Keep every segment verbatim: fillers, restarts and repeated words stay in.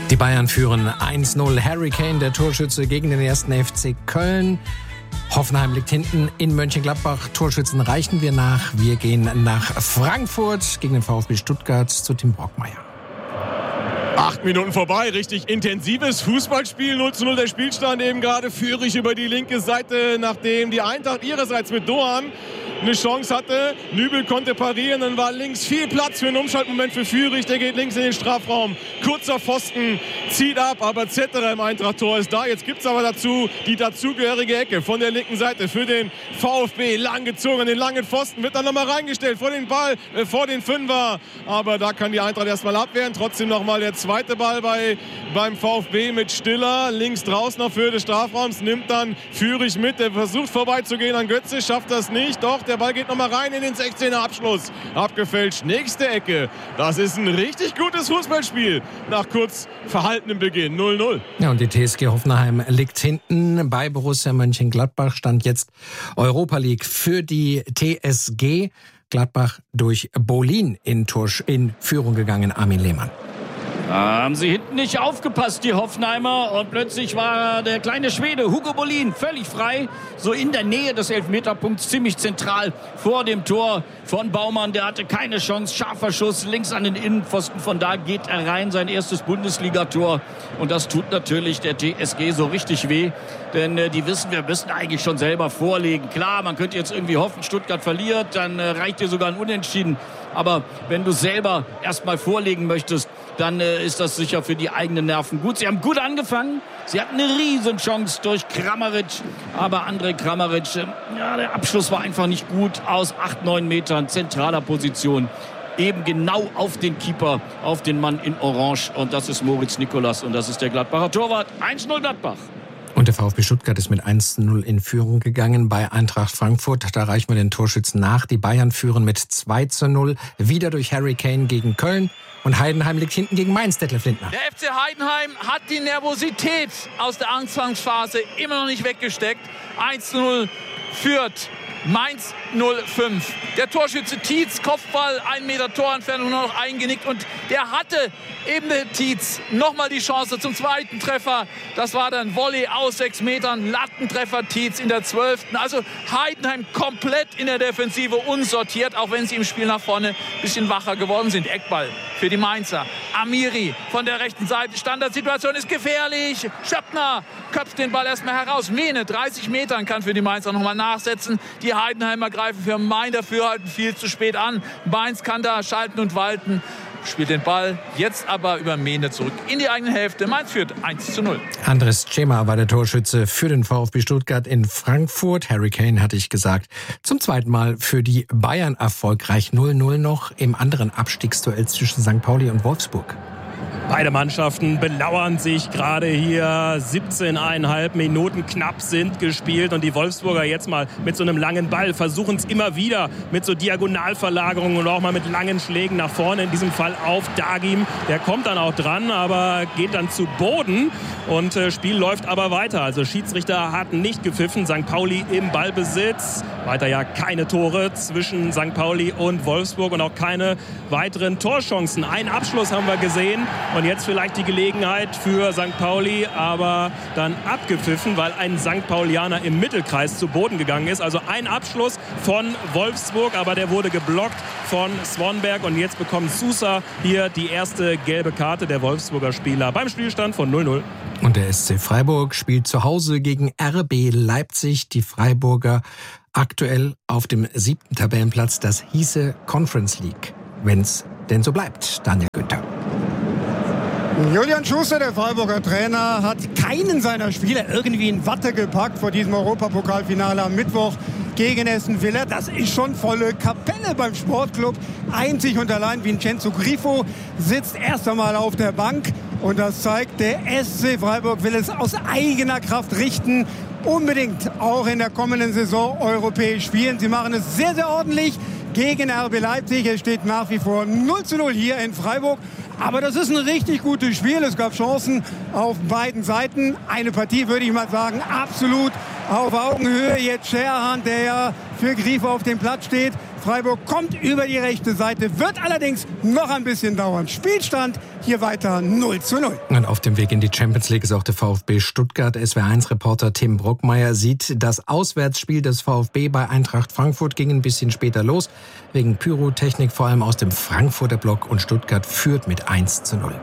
Die Bayern führen eins null. Harry Kane, der Torschütze gegen den ersten F C Köln. Hoffenheim liegt hinten in Mönchengladbach. Torschützen reichen wir nach. Wir gehen nach Frankfurt gegen den VfB Stuttgart zu Tim Brockmeier. Acht Minuten vorbei, richtig intensives Fußballspiel. null zu null der Spielstand, eben gerade Führig über die linke Seite, nachdem die Eintracht ihrerseits mit Doan eine Chance hatte. Nübel konnte parieren, dann war links viel Platz für einen Umschaltmoment für Führig. Der geht links in den Strafraum. Kurzer Pfosten, zieht ab, aber Zetterer im Eintracht-Tor ist da. Jetzt gibt es aber dazu die dazugehörige Ecke von der linken Seite für den VfB. Lang gezogen an den langen Pfosten, wird dann nochmal reingestellt vor den Ball, äh, vor den Fünfer. Aber da kann die Eintracht erstmal abwehren. Trotzdem nochmal der zweite Ball bei, beim VfB mit Stiller. Links draußen auf Höhe des Strafraums, nimmt dann Führig mit. Der versucht vorbeizugehen an Götze, schafft das nicht. Doch, der Ball geht nochmal rein in den sechzehner Abschluss. Abgefälscht, nächste Ecke. Das ist ein richtig gutes Fußballspiel nach kurz verhaltenem Beginn. null null. Ja, und die T S G Hoffenheim liegt hinten bei Borussia Mönchengladbach. Stand jetzt Europa League für die T S G. Gladbach durch Bolin in, Tursch, in Führung gegangen. Armin Lehmann. Da haben sie hinten nicht aufgepasst, die Hoffenheimer. Und plötzlich war der kleine Schwede Hugo Bolin völlig frei. So in der Nähe des Elfmeterpunkts, ziemlich zentral vor dem Tor von Baumann. Der hatte keine Chance. Scharfer Schuss links an den Innenpfosten. Von da geht er rein. Sein erstes Bundesligator. Und das tut natürlich der T S G so richtig weh. Denn äh, die wissen, wir müssen eigentlich schon selber vorlegen. Klar, man könnte jetzt irgendwie hoffen, Stuttgart verliert. Dann äh, reicht dir sogar ein Unentschieden. Aber wenn du selber erstmal vorlegen möchtest, dann äh, ist das sicher für die eigenen Nerven gut. Sie haben gut angefangen. Sie hatten eine Riesenchance durch Kramaric. Aber Andrej Kramaric, äh, ja, der Abschluss war einfach nicht gut. Aus acht, neun Metern, zentraler Position. Eben genau auf den Keeper, auf den Mann in Orange. Und das ist Moritz Nicolas und das ist der Gladbacher Torwart. eins null Gladbach. Und der VfB Stuttgart ist mit eins zu null in Führung gegangen bei Eintracht Frankfurt. Da reichen wir den Torschützen nach. Die Bayern führen mit zwei zu null. Wieder durch Harry Kane gegen Köln. Und Heidenheim liegt hinten gegen Mainz, Detlef Lindner. Der F C Heidenheim hat die Nervosität aus der Anfangsphase immer noch nicht weggesteckt. eins zu null führt Mainz null fünf. Der Torschütze Tietz, Kopfball, ein Meter Torentfernung nur noch eingenickt. Und der hatte eben der Tietz nochmal die Chance zum zweiten Treffer. Das war dann Volley aus sechs Metern. Lattentreffer Tietz in der zwölften. Also Heidenheim komplett in der Defensive unsortiert, auch wenn sie im Spiel nach vorne ein bisschen wacher geworden sind. Eckball für die Mainzer. Amiri von der rechten Seite. Standardsituation ist gefährlich. Schöppner köpft den Ball erstmal heraus. Mene, dreißig Metern, kann für die Mainzer nochmal nachsetzen. Die Heidenheimer greifen für Main Dafürhalten viel zu spät an. Mainz kann da schalten und walten. Spielt den Ball jetzt aber über Mene zurück in die eigene Hälfte. Mainz führt eins zu null. Andres Cema war der Torschütze für den VfB Stuttgart in Frankfurt. Harry Kane, hatte ich gesagt, zum zweiten Mal für die Bayern erfolgreich. null null noch im anderen Abstiegsduell zwischen Sankt Pauli und Wolfsburg. Beide Mannschaften belauern sich gerade hier. siebzehn Komma fünf Minuten knapp sind gespielt. Und die Wolfsburger jetzt mal mit so einem langen Ball versuchen es immer wieder mit so Diagonalverlagerungen und auch mal mit langen Schlägen nach vorne. In diesem Fall auf Dagim. Der kommt dann auch dran, aber geht dann zu Boden. Und das Spiel läuft aber weiter. Also Schiedsrichter hat nicht gepfiffen. Sankt Pauli im Ballbesitz. Weiter ja keine Tore zwischen Sankt Pauli und Wolfsburg und auch keine weiteren Torchancen. Einen Abschluss haben wir gesehen. Und jetzt vielleicht die Gelegenheit für Sankt Pauli, aber dann abgepfiffen, weil ein Sankt Paulianer im Mittelkreis zu Boden gegangen ist. Also ein Abschluss von Wolfsburg, aber der wurde geblockt von Swanberg. Und jetzt bekommt Sousa hier die erste gelbe Karte der Wolfsburger Spieler beim Spielstand von null null. Und der S C Freiburg spielt zu Hause gegen R B Leipzig. Die Freiburger aktuell auf dem siebten Tabellenplatz. Das hieße Conference League, wenn's denn so bleibt. Daniel Günther. Julian Schuster, der Freiburger Trainer, hat keinen seiner Spieler irgendwie in Watte gepackt vor diesem Europapokalfinale am Mittwoch gegen Aston Villa. Das ist schon volle Kapelle beim Sportclub. Einzig und allein Vincenzo Grifo sitzt erst einmal auf der Bank. Und das zeigt, der S C Freiburg will es aus eigener Kraft richten. Unbedingt auch in der kommenden Saison europäisch spielen. Sie machen es sehr, sehr ordentlich gegen R B Leipzig. Es steht nach wie vor null zu null hier in Freiburg. Aber das ist ein richtig gutes Spiel. Es gab Chancen auf beiden Seiten. Eine Partie, würde ich mal sagen, absolut auf Augenhöhe. Jetzt Scherhan, der ja für Grifo auf dem Platz steht, Freiburg kommt über die rechte Seite, wird allerdings noch ein bisschen dauern. Spielstand hier weiter null zu null. Und auf dem Weg in die Champions League ist auch der VfB Stuttgart. S W R eins Reporter Tim Brockmeier sieht, das Auswärtsspiel des VfB bei Eintracht Frankfurt ging ein bisschen später los. Wegen Pyrotechnik vor allem aus dem Frankfurter Block, und Stuttgart führt mit eins zu null.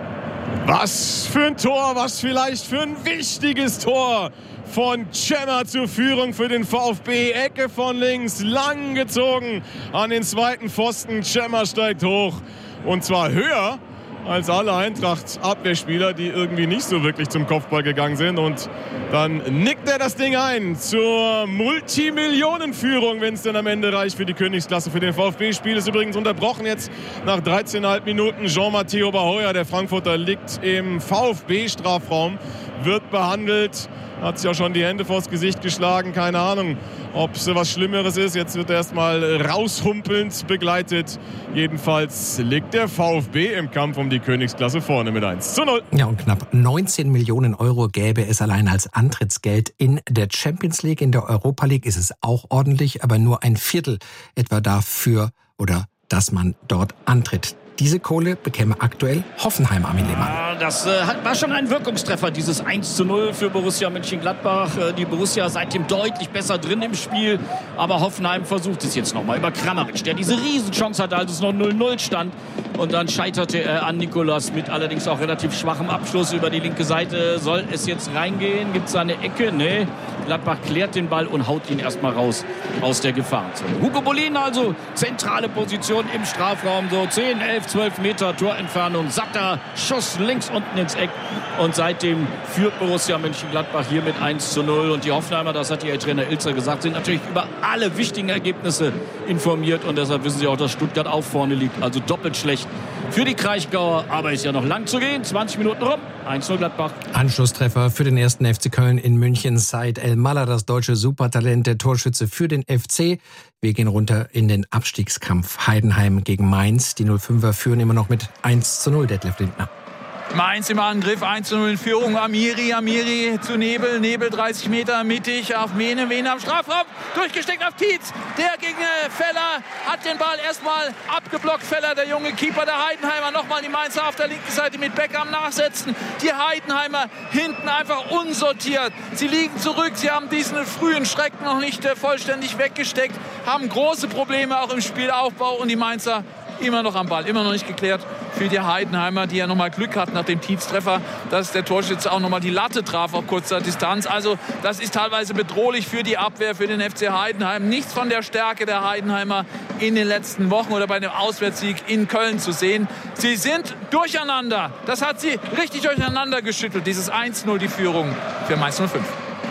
Was für ein Tor, was vielleicht für ein wichtiges Tor von Cemmer zur Führung für den VfB. Ecke von links, lang gezogen an den zweiten Pfosten. Cemmer steigt hoch, und zwar höher als alle Eintracht-Abwehrspieler, die irgendwie nicht so wirklich zum Kopfball gegangen sind. Und dann nickt er das Ding ein zur Multimillionenführung, wenn es dann am Ende reicht für die Königsklasse. Für den VfB. Spiel ist übrigens unterbrochen jetzt nach dreizehn Komma fünf Minuten. Jean-Matteo Bahoya, der Frankfurter, liegt im VfB-Strafraum, wird behandelt. Hat sich auch schon die Hände vors Gesicht geschlagen. Keine Ahnung, ob es was Schlimmeres ist. Jetzt wird er erstmal raushumpelnd begleitet. Jedenfalls liegt der VfB im Kampf um die Königsklasse vorne mit eins zu null. Ja, und knapp neunzehn Millionen Euro gäbe es allein als Antrittsgeld in der Champions League. In der Europa League ist es auch ordentlich, aber nur ein Viertel etwa dafür, oder dass man dort antritt. Diese Kohle bekäme aktuell Hoffenheim, Armin Lehmann. Ja, das äh, war schon ein Wirkungstreffer, dieses eins zu null für Borussia Mönchengladbach. Äh, die Borussia seitdem deutlich besser drin im Spiel. Aber Hoffenheim versucht es jetzt nochmal über Kramaric, der diese Riesenchance hatte, als es noch null null stand. Und dann scheiterte er an Nicolas mit allerdings auch relativ schwachem Abschluss über die linke Seite. Soll es jetzt reingehen? Gibt es eine Ecke? Nee. Gladbach klärt den Ball und haut ihn erstmal raus aus der Gefahrenzone. Hugo Bolin also, zentrale Position im Strafraum, so zehn, elf, zwölf Meter Torentfernung. Satter, Schuss links unten ins Eck. Und seitdem führt Borussia Mönchengladbach hier mit eins zu null. Und die Hoffenheimer, das hat ihr Trainer Ilzer gesagt, sind natürlich über alle wichtigen Ergebnisse informiert. Und deshalb wissen sie auch, dass Stuttgart auch vorne liegt. Also doppelt schlecht für die Kraichgauer. Aber ist ja noch lang zu gehen. zwanzig Minuten rum. eins zu null Gladbach. Anschlusstreffer für den ersten F C Köln in München. Said El-Malla, das deutsche Supertalent, der Torschütze für den F C. Wir gehen runter in den Abstiegskampf. Heidenheim gegen Mainz. Die null fünfer führen immer noch mit eins zu null, Detlef Lindner. Mainz im Angriff, eins zu null in Führung. Amiri, Amiri zu Nebel. Nebel dreißig Meter mittig auf Mene. Mene am Strafraum. Durchgesteckt auf Tietz. Der gegen Feller hat den Ball erstmal abgeblockt. Feller, der junge Keeper der Heidenheimer. Nochmal die Mainzer auf der linken Seite mit Becker am Nachsetzen. Die Heidenheimer hinten einfach unsortiert. Sie liegen zurück. Sie haben diesen frühen Schreck noch nicht vollständig weggesteckt. Haben große Probleme auch im Spielaufbau. Und die Mainzer immer noch am Ball, immer noch nicht geklärt für die Heidenheimer, die ja nochmal Glück hatten nach dem Tietz-Treffer, dass der Torschütze auch nochmal die Latte traf auf kurzer Distanz. Also das ist teilweise bedrohlich für die Abwehr, für den F C Heidenheim. Nichts von der Stärke der Heidenheimer in den letzten Wochen oder bei dem Auswärtssieg in Köln zu sehen. Sie sind durcheinander. Das hat sie richtig durcheinander geschüttelt, dieses eins zu null, die Führung für Mainz null fünf.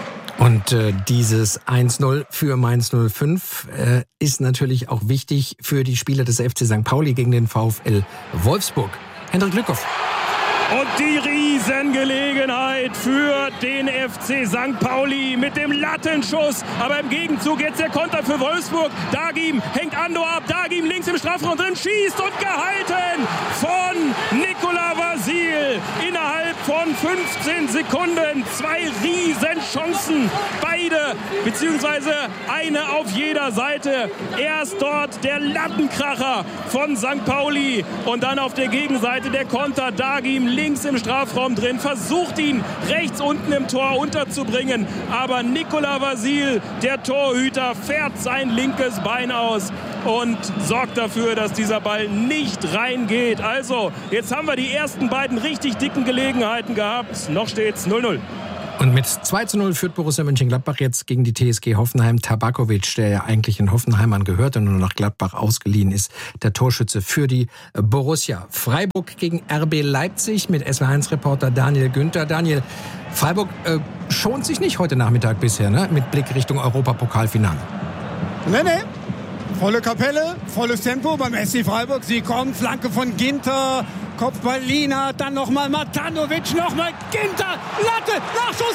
Und äh, dieses eins null für Mainz null fünf äh, ist natürlich auch wichtig für die Spieler des F C Sankt Pauli gegen den VfL Wolfsburg. Hendrik Lückhoff. Und die Riesengelegenheit für den F C Sankt Pauli mit dem Lattenschuss. Aber im Gegenzug jetzt der Konter für Wolfsburg. Dagim hängt Ando ab. Dagim links im Strafraum drin, schießt und gehalten von Nicolas Vasil. Innerhalb von fünfzehn Sekunden zwei Riesenchancen. Beide, beziehungsweise eine auf jeder Seite. Erst dort der Lattenkracher von Sankt Pauli und dann auf der Gegenseite der Konter. Dagim links im Strafraum drin, versucht ihn rechts unten im Tor unterzubringen. Aber Nicolas Vasil, der Torhüter, fährt sein linkes Bein aus und sorgt dafür, dass dieser Ball nicht reingeht. Also, jetzt haben wir die ersten beiden richtig dicken Gelegenheiten gehabt. Noch steht's null null. Und mit zwei zu null führt Borussia Mönchengladbach jetzt gegen die T S G Hoffenheim. Tabakovic, der ja eigentlich in Hoffenheimern gehört und nur nach Gladbach ausgeliehen ist, der Torschütze für die Borussia. Freiburg gegen R B Leipzig mit S W R eins Reporter Daniel Günther. Daniel, Freiburg äh, schont sich nicht heute Nachmittag bisher, ne? Mit Blick Richtung Europapokalfinale. Nee, nee. Volle Kapelle, volles Tempo beim S C Freiburg. Sie kommen, Flanke von Ginter, Kopfball Lina, dann nochmal Matanovic, nochmal Ginter, Latte, Nachschuss,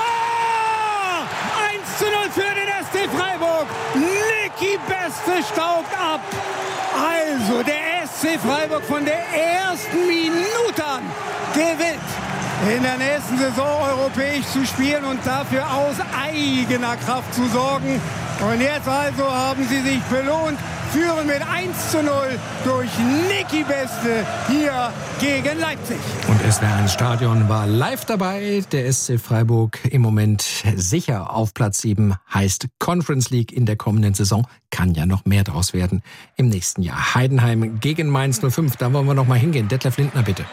Tor! eins zu null für den S C Freiburg. Niki Beste staubt ab. Also der S C Freiburg von der ersten Minute an gewinnt, in der nächsten Saison europäisch zu spielen und dafür aus eigener Kraft zu sorgen. Und jetzt also haben sie sich belohnt. führen mit eins zu null durch Niki Beste hier gegen Leipzig. Und S W R eins Stadion war live dabei. Der S C Freiburg im Moment sicher auf Platz sieben, heißt Conference League in der kommenden Saison. Kann ja noch mehr draus werden im nächsten Jahr. Heidenheim gegen Mainz null fünf, da wollen wir noch mal hingehen. Detlef Lindner, bitte.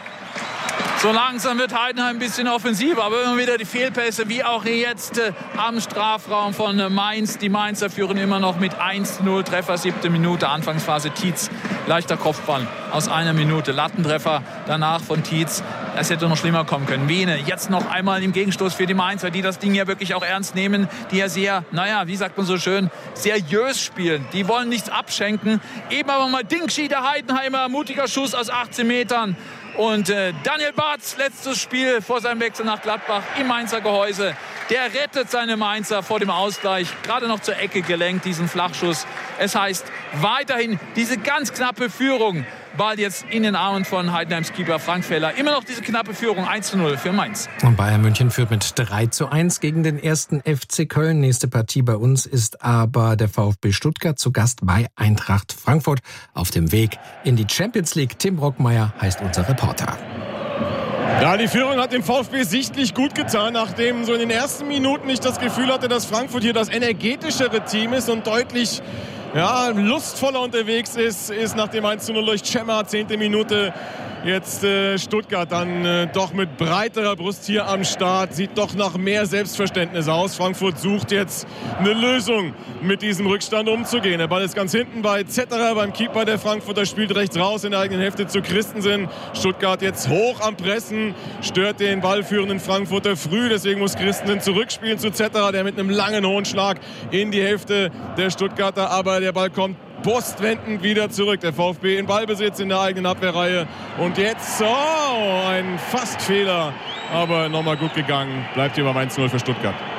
So langsam wird Heidenheim ein bisschen offensiver, aber immer wieder die Fehlpässe, wie auch jetzt äh, am Strafraum von äh, Mainz. Die Mainzer führen immer noch mit eins zu null, Treffer siebte Minute, Anfangsphase Tietz, leichter Kopfball aus einer Minute, Lattentreffer danach von Tietz. Es hätte noch schlimmer kommen können. Wiene, jetzt noch einmal im Gegenstoß für die Mainzer, die das Ding ja wirklich auch ernst nehmen, die ja sehr, naja, wie sagt man so schön, seriös spielen. Die wollen nichts abschenken. Eben aber mal Dingschi, der Heidenheimer, mutiger Schuss aus achtzehn Metern. Und äh, Daniel Bartz, letztes Spiel vor seinem Wechsel nach Gladbach im Mainzer Gehäuse. Der rettet seine Mainzer vor dem Ausgleich. Gerade noch zur Ecke gelenkt, diesen Flachschuss. Es heißt weiterhin diese ganz knappe Führung. Ball jetzt in den Armen von Heidenheims Keeper Frank Feller. Immer noch diese knappe Führung, eins zu null für Mainz. Und Bayern München führt mit drei zu eins gegen den ersten F C Köln. Nächste Partie bei uns ist aber der VfB Stuttgart zu Gast bei Eintracht Frankfurt. Auf dem Weg in die Champions League. Tim Brockmeier heißt unser Reporter. Ja, die Führung hat dem VfB sichtlich gut getan, nachdem so in den ersten Minuten ich das Gefühl hatte, dass Frankfurt hier das energetischere Team ist und deutlich ja, lustvoller unterwegs ist, ist nach dem eins zu null durch Cemma, zehnte Minute. Jetzt äh, Stuttgart dann äh, doch mit breiterer Brust hier am Start. Sieht doch nach mehr Selbstverständnis aus. Frankfurt sucht jetzt eine Lösung, mit diesem Rückstand umzugehen. Der Ball ist ganz hinten bei Zetterer, beim Keeper der Frankfurter, spielt rechts raus in der eigenen Hälfte zu Christensen. Stuttgart jetzt hoch am Pressen, stört den ballführenden Frankfurter früh. Deswegen muss Christensen zurückspielen zu Zetterer, der mit einem langen hohen Schlag in die Hälfte der Stuttgarter. Aber der Ball kommt postwendend wieder zurück. Der VfB in Ballbesitz in der eigenen Abwehrreihe. Und jetzt, oh, ein Fastfehler. Aber nochmal gut gegangen. Bleibt hier beim eins zu null für Stuttgart.